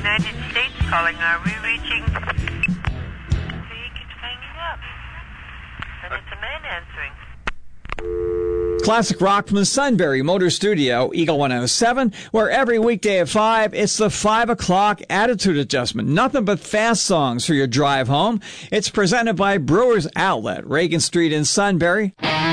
United States calling. Are we reaching? He keeps hanging up. And it's a man answering. Classic rock from the Sunbury Motor Studio, Eagle 107, where every weekday at 5, it's the 5 o'clock attitude adjustment. Nothing but fast songs for your drive home. It's presented by Brewers Outlet, Reagan Street in Sunbury.